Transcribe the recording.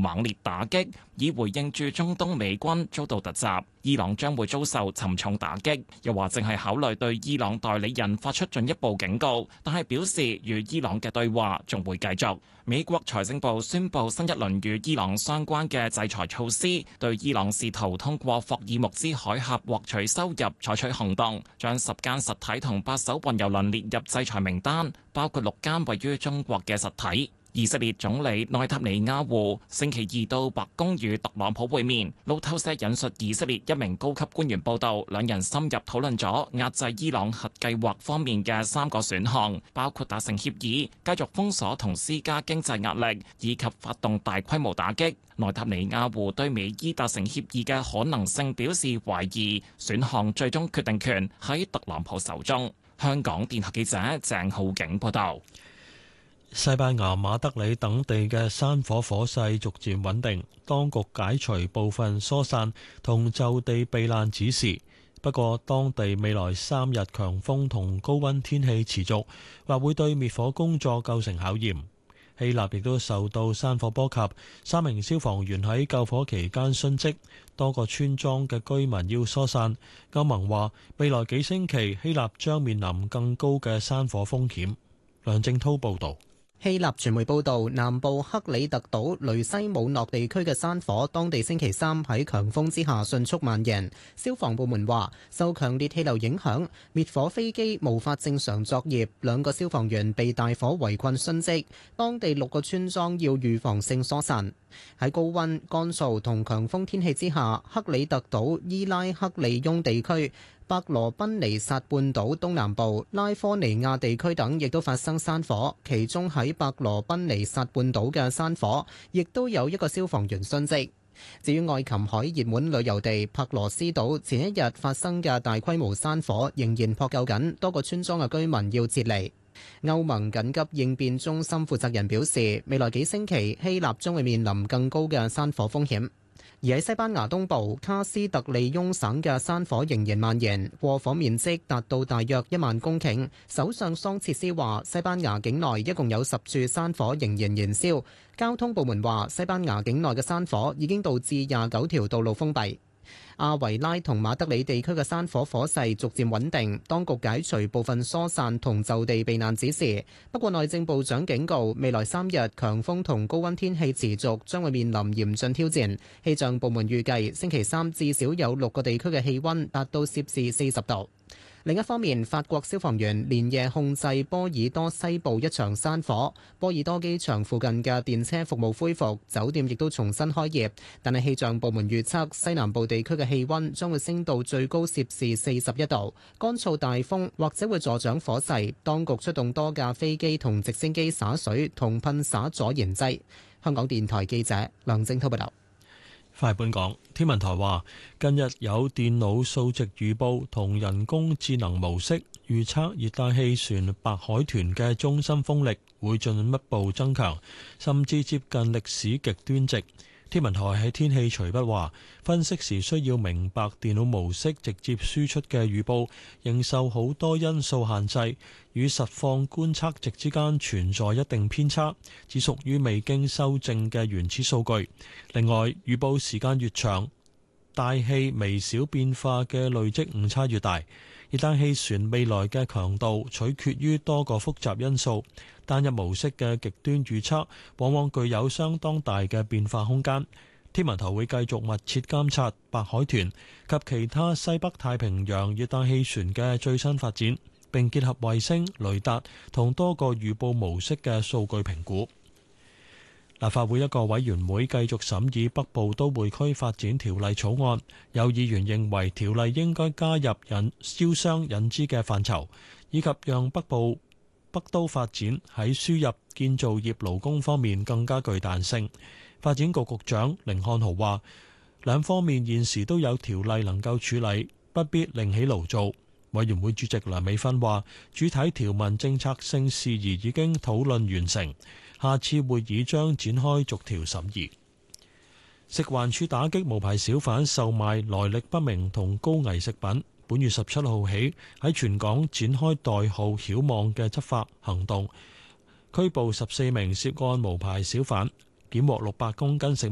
猛烈打擊，以回應駐中東美軍遭到突襲。伊朗將會遭受沉重打擊，又話正係考慮對伊朗代理人發出進一步警告，但係表示與伊朗嘅對話仲會繼續。美國財政部宣布新一輪與伊朗相關嘅制裁措施，對伊朗試圖通過霍爾木茲海峽獲取收入採取行動，將10間實體同8艘運油輪列入制裁名單，包括6間位於中國嘅實體。以色列總理內塔尼亞胡星期二到白宮與特朗普會面。路透社引述以色列一名高級官員報道，兩人深入討論咗壓制伊朗核計劃方面嘅3個選項，包括達成協議、繼續封鎖同施加經濟壓力，以及發動大規模打擊。內塔尼亞胡對美伊達成協議嘅可能性表示懷疑，選項最終決定權喺特朗普手中。香港電台記者鄭浩景報道。 西班牙馬德里等地嘅山火火勢逐漸穩定，當局解除部分疏散同就地避難指示。不過，當地未來3日強風同高溫天氣持續，或會對滅火工作構成考驗。希臘亦都受到山火波及，3名消防員喺救火期間殉職，多個村莊嘅居民要疏散。歐盟話，未來幾星期希臘將面臨更高嘅山火風險。梁正滔報導。 希臘傳媒報導，南部克里特島雷西姆諾地區嘅山火，當地星期三喺強風之下迅速蔓延。消防部門話，受強烈氣流影響，滅火飛機無法正常作業，2個消防員被大火圍困殉職。當地6個村莊要預防性疏散。喺高溫、乾燥同強風天氣之下，克里特島伊拉克利翁地區、伯羅賓尼撒半島東南部、拉科尼亞地區等亦都發生山火，其中喺伯羅賓尼撒半島嘅山火，亦都有1個消防員殉職。至於愛琴海熱門旅遊地珀羅斯島，前一日發生嘅大規模山火仍然撲救緊，多個村莊嘅居民要撤離。歐盟緊急應變中心負責人表示，未來幾星期希臘將會面臨更高嘅山火風險。而喺西班牙東部卡斯特利翁省嘅山火仍然蔓延，過火面積達到大約1萬公頃。首相桑切斯話，西班牙境內一共有10處山火仍然燃燒。交通部門話，西班牙境內嘅山火已經導致29條道路封閉。阿維拉同馬德里地區嘅山火火勢逐漸穩定，當局解除部分疏散同就地避難指示。不過內政部長警告，未來3日強風同高溫天氣持續，將會面臨嚴峻挑戰。氣象部門預計星期三至少有6個地區嘅氣溫達到攝氏40度。另一方面，法國消防員連夜控制波爾多西部一場山火，波爾多機場附近嘅電車服務恢復，酒店亦都重新開業。但係氣象部門預測，西南部地區嘅氣溫將會升到最高攝氏41度，乾燥大風或者會助長火勢。當局出動多架飛機同直升機灑水同噴灑阻燃劑。香港電台記者梁正滔報道。 快本港天文台話，近日有電腦數值預報同人工智能模式預測熱帶氣旋白海豚嘅中心風力會進一步增強，甚至接近歷史極端值。天文台喺天氣隨筆話，分析時需要明白電腦模式直接輸出嘅預報仍受好多因素限制，與實況觀測值之間存在一定偏差，只屬於未經修正嘅原始數據。另外，預報時間越長，大氣微小變化嘅累積誤差越大。熱帶氣旋未來嘅強度取決於多個複雜因素，單一模式嘅極端預測往往具有相當大嘅變化空間。天文台會繼續密切監察白海豚及其他西北太平洋熱帶氣旋嘅最新發展，並結合衛星、雷達同多個預報模式嘅數據評估。立法會一個委員會繼續審議北部都會區發展條例草案，有議員認為條例應該加入招商引資嘅範疇，以及讓北都發展喺輸入建造業勞工方面更加具彈性。發展局局長甯漢豪話，兩方面現時都有條例能夠處理，不必另起爐灶。委員會主席梁美芬話，主體條文政策性事宜已經討論完成，下次會議將展開逐條審議。食環署打擊無牌小販售賣來歷不明同高危食品，本月17號起喺全港展開代號曉望嘅執法行動，拘捕14名涉案無牌小販，檢獲600公斤食物。